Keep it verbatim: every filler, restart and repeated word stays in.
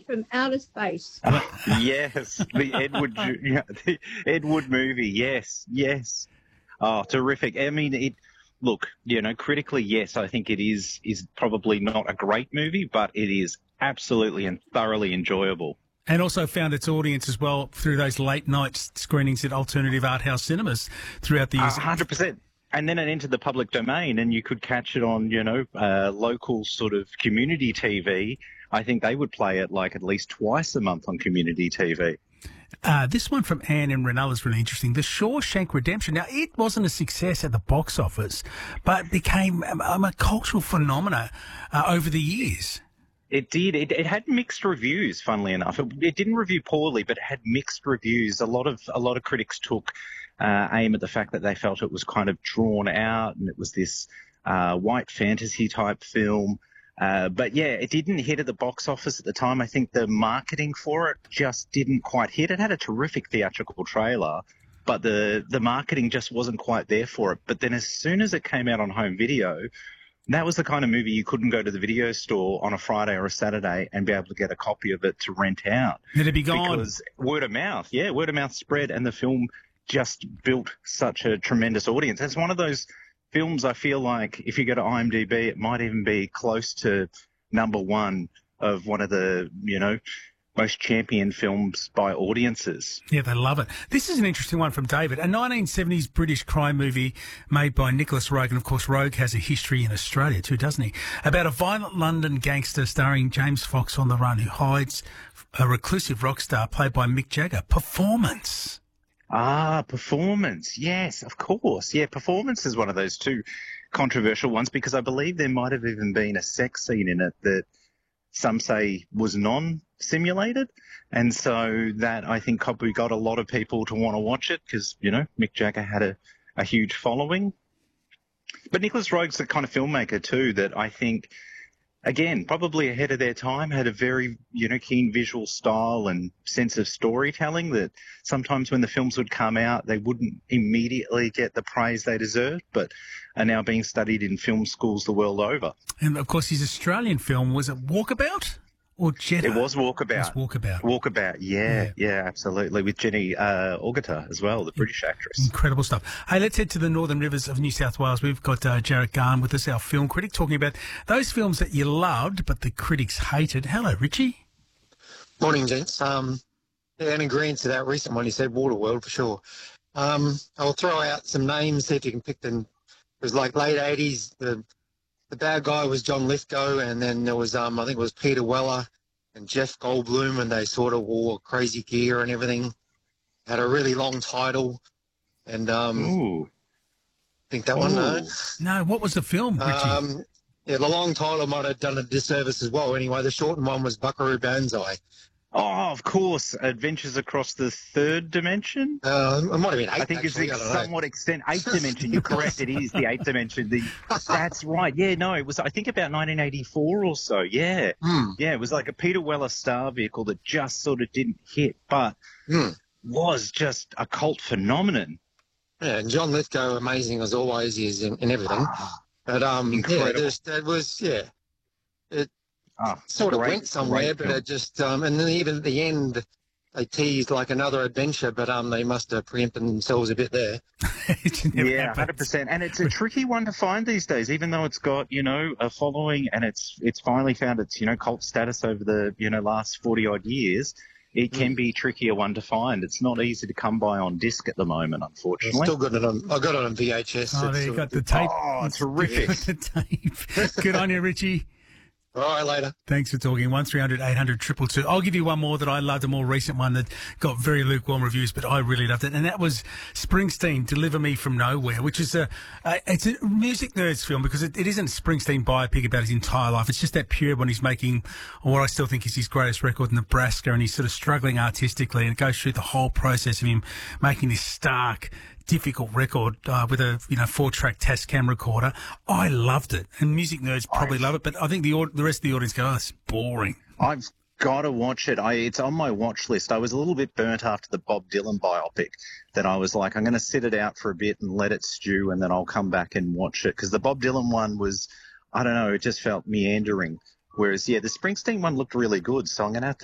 from outer space. Yes, the Ed Wood, Ju- yeah, the Ed Wood movie. Yes, yes. Oh, terrific. I mean, it. Look, you know, critically, yes, I think it is is probably not a great movie, but it is absolutely and thoroughly enjoyable. And also found its audience as well through those late night screenings at alternative art house cinemas throughout the years. A hundred percent. And then it entered the public domain, and you could catch it on, you know, uh, local sort of community T V. I think they would play it like at least twice a month on community T V. Uh, this one from Anne and Renell is really interesting. The Shawshank Redemption. Now, it wasn't a success at the box office, but became um, a cultural phenomena uh, over the years. It did. It, it had mixed reviews, funnily enough. It, it didn't review poorly, but it had mixed reviews. A lot of a lot of critics took uh, aim at the fact that they felt it was kind of drawn out, and it was this uh, white fantasy type film. Uh, but yeah, it didn't hit at the box office at the time. I think the marketing for it just didn't quite hit. It had a terrific theatrical trailer, but the the marketing just wasn't quite there for it. But then as soon as it came out on home video, that was the kind of movie you couldn't go to the video store on a Friday or a Saturday and be able to get a copy of it to rent out. It'd be gone. Because word of mouth, yeah, word of mouth spread, and the film just built such a tremendous audience. It's one of those films, I feel like, if you go to IMDb, it might even be close to number one of one of the, you know, most championed films by audiences. Yeah, they love it. This is an interesting one from David. A nineteen seventies British crime movie made by Nicholas Roeg. And, of course, Roeg has a history in Australia too, doesn't he? About a violent London gangster starring James Fox on the run who hides a reclusive rock star played by Mick Jagger. Performance. Ah, Performance. Yes, of course. Yeah, Performance is one of those two controversial ones because I believe there might have even been a sex scene in it that some say was non-simulated. And so that, I think, probably got a lot of people to want to watch it because, you know, Mick Jagger had a, a huge following. But Nicholas Roeg's the kind of filmmaker, too, that I think, again, probably ahead of their time, had a very, you know, keen visual style and sense of storytelling that sometimes when the films would come out, they wouldn't immediately get the praise they deserved, but are now being studied in film schools the world over. And, of course, his Australian film, was it Walkabout or Jetta? It was Walkabout. It was Walkabout. Walkabout, yeah, yeah, yeah, absolutely, with Jenny uh, Agutter as well, the British actress. Incredible stuff. Hey, let's head to the Northern Rivers of New South Wales. We've got uh, Jarrett Garn with us, our film critic, talking about those films that you loved but the critics hated. Hello, Richie. Morning, gents. Um, yeah, and agreeing to that recent one, you said Waterworld for sure. Um, I'll throw out some names, see if you can pick them. It was like late eighties. The the bad guy was John Lithgow, and then there was, um, I think it was Peter Weller and Jeff Goldblum, and they sort of wore crazy gear and everything. Had a really long title, and um, Ooh. I think that one. No, no. What was the film, Richie? Um, yeah, the long title might have done a disservice as well. Anyway, the shortened one was Buckaroo Banzai. Oh, of course, Adventures Across the Third Dimension. Uh, it might have been eight. I think actually. it's I don't somewhat extent eighth dimension. You're correct. It is the eighth dimension. The that's right. Yeah, no, it was I think about nineteen eighty-four or so. Yeah, Hmm. yeah, it was like a Peter Weller star vehicle that just sort of didn't hit, but Hmm. was just a cult phenomenon. Yeah, and John Lithgow, amazing as always, he is in, in everything. But um, yeah, Incredible. there's, it was yeah, it Ah, sort of great, went somewhere, great but film. it just um, and then even at the end, they teased like another adventure, but um, they must have preempted themselves a bit there. Yeah, hundred percent. And it's a tricky one to find these days, even though it's got, you know, a following and it's it's finally found its, you know, cult status over the, you know, last forty odd years. It can be trickier one to find. It's not easy to come by on disc at the moment, I unfortunately. still got it on. I got it on V H S. Oh, It's there you sort got of- the tape. Oh, terrific. the tape. Good on you, Richie. All right, later. Thanks for talking. one three hundred eight hundred two two two. I'll give you one more that I loved, a more recent one that got very lukewarm reviews, but I really loved it. And that was Springsteen, Deliver Me From Nowhere, which is a, a it's a music nerds film because it, it isn't a Springsteen biopic about his entire life. It's just that period when he's making what I still think is his greatest record, Nebraska, and he's sort of struggling artistically, and it goes through the whole process of him making this stark, difficult record uh, with a you know four track Tascam recorder. I loved it, and music nerds probably love it, but I think the au- the rest of the audience go, "Oh, it's boring." I've got to watch it. I, it's on my watch list. I was a little bit burnt after the Bob Dylan biopic that I was like, I'm going to sit it out for a bit and let it stew, and then I'll come back and watch it. Because the Bob Dylan one was, I don't know, it just felt meandering. Whereas, yeah, the Springsteen one looked really good, so I'm going to have to